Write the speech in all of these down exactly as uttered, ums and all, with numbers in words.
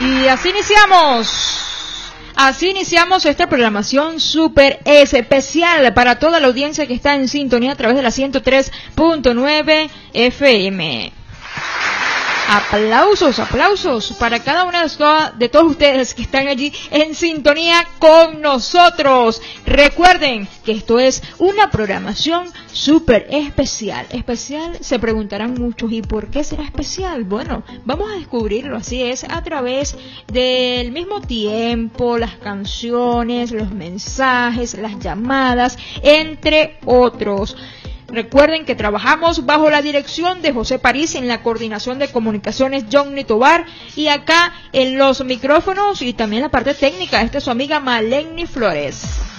Y así iniciamos. Así iniciamos esta programación súper especial para toda la audiencia que está en sintonía a través de la ciento tres punto nueve F M. Aplausos, aplausos para cada uno de todos ustedes que están allí en sintonía con nosotros. Recuerden que esto es una programación súper especial. Especial, se preguntarán muchos, ¿y por qué será especial? Bueno, vamos a descubrirlo, así es, a través del mismo tiempo, las canciones, los mensajes, las llamadas, entre otros. Recuerden que trabajamos bajo la dirección de José París, en la coordinación de comunicaciones Johnny Tobar, y acá en los micrófonos y también la parte técnica, esta es su amiga Maleni Flores.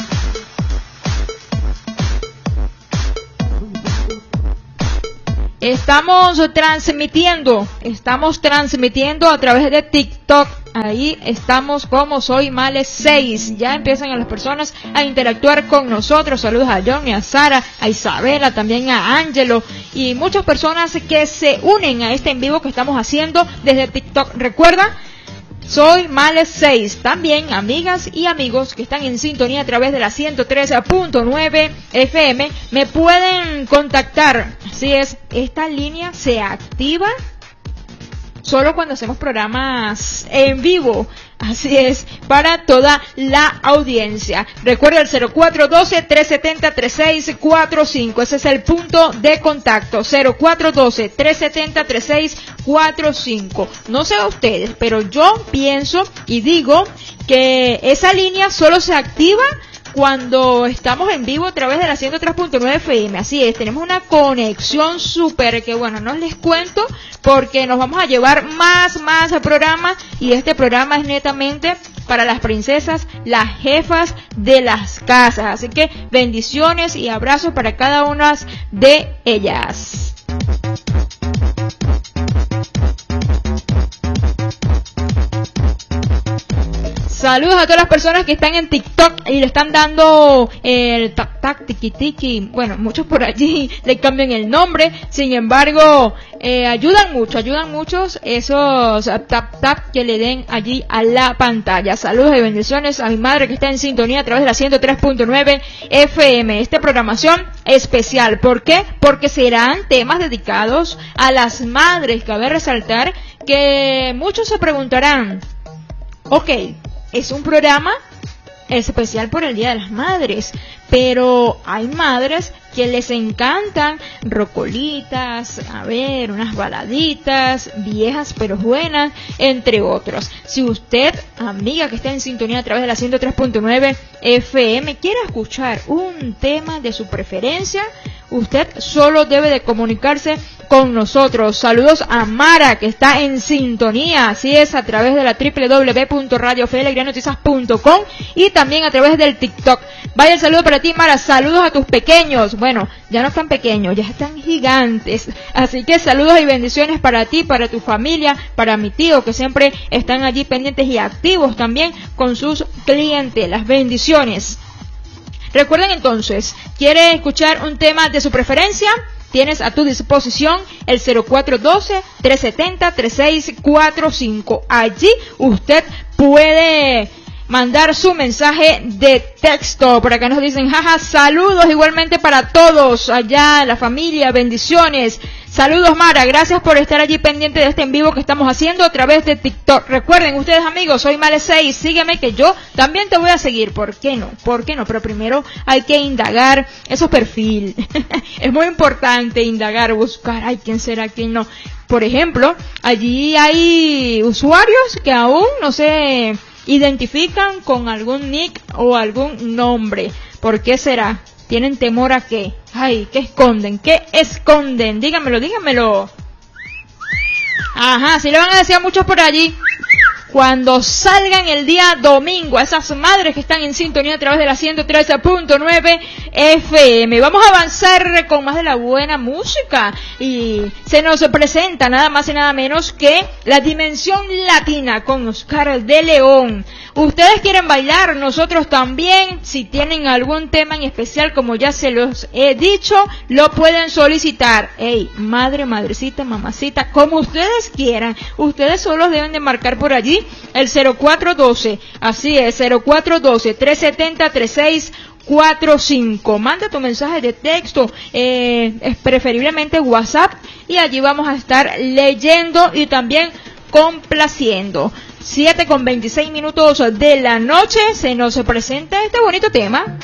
Estamos transmitiendo, estamos transmitiendo a través de TikTok. Ahí estamos como Soy Male seis. Ya empiezan a las personas a interactuar con nosotros. Saludos a Johnny, a Sara, a Isabela, también a Ángelo y muchas personas que se unen a este en vivo que estamos haciendo desde TikTok. Recuerda, Soy Male seis. También amigas y amigos que están en sintonía a través de la ciento tres punto nueve F M me pueden contactar. Así es, esta línea se activa solo cuando hacemos programas en vivo. Así es, para toda la audiencia. Recuerda el cero cuatro uno dos, tres siete cero, tres seis cuatro cinco. Ese es el punto de contacto. cero cuatro uno dos, tres siete cero, tres seis cuatro cinco. No sé a ustedes, pero yo pienso y digo que esa línea solo se activa cuando estamos en vivo a través de la ciento tres punto nueve F M. Así es, tenemos una conexión súper que bueno, no les cuento porque nos vamos a llevar más, más programas y este programa es netamente para las princesas, las jefas de las casas. Así que bendiciones y abrazos para cada una de ellas. Saludos a todas las personas que están en TikTok y le están dando el tac tac tiki tiki. Bueno, muchos por allí le cambian el nombre. Sin embargo, eh, ayudan mucho, ayudan muchos esos tap tap que le den allí a la pantalla. Saludos y bendiciones a mi madre que está en sintonía a través de la ciento tres punto nueve F M. Esta programación especial. ¿Por qué? Porque serán temas dedicados a las madres. Cabe resaltar que muchos se preguntarán, ok, es un programa especial por el Día de las Madres, pero hay madres que les encantan rocolitas, a ver, unas baladitas, viejas pero buenas, entre otros. Si usted, amiga que está en sintonía a través de la ciento tres punto nueve F M, quiere escuchar un tema de su preferencia, usted solo debe de comunicarse con nosotros. Saludos a Mara que está en sintonía, así es, a través de la doble u doble u doble u punto radio fe alegría noticias punto com y también a través del TikTok. Vaya el saludo para ti, Mara. Saludos a tus pequeños. Bueno, ya no están pequeños, ya están gigantes. Así que saludos y bendiciones para ti, para tu familia, para mi tío que siempre están allí pendientes y activos también con sus clientes. Las bendiciones. Recuerden entonces, ¿quiere escuchar un tema de su preferencia? Tienes a tu disposición el cero cuatro uno dos, tres siete cero, tres seis cuatro cinco. Allí usted puede mandar su mensaje de texto. Por acá nos dicen, jaja, saludos igualmente para todos allá, la familia, bendiciones. Saludos, Mara, gracias por estar allí pendiente de este en vivo que estamos haciendo a través de TikTok. Recuerden ustedes, amigos, soy Male seis, sígueme que yo también te voy a seguir. ¿Por qué no? ¿Por qué no? Pero primero hay que indagar esos perfiles. Es muy importante indagar, buscar, ay, quién será, quién no. Por ejemplo, allí hay usuarios que aún no se identifican con algún nick o algún nombre. ¿Por qué será? ¿Tienen temor a qué? Ay, ¿qué esconden? ¿Qué esconden? Dígamelo, dígamelo. Ajá, sí le van a decir a muchos por allí. Cuando salgan el día domingo, a esas madres que están en sintonía a través de la ciento trece punto nueve F M. Vamos a avanzar con más de la buena música y se nos presenta nada más y nada menos que La Dimensión Latina con Oscar de León. Ustedes quieren bailar, nosotros también. Si tienen algún tema en especial, como ya se los he dicho, lo pueden solicitar. Ey, madre, madrecita, mamacita, como ustedes quieran. Ustedes solo deben de marcar por allí el cero cuatro uno dos, así es, cero cuatro uno dos, tres siete cero, tres seis cuatro cinco. Manda tu mensaje de texto, eh, preferiblemente WhatsApp, y allí vamos a estar leyendo y también complaciendo. siete con veintiséis minutos de la noche, se nos presenta este bonito tema.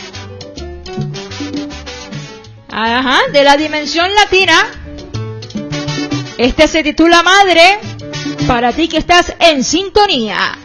Ajá, de La Dimensión Latina. Este se titula Madre, para ti que estás en sintonía.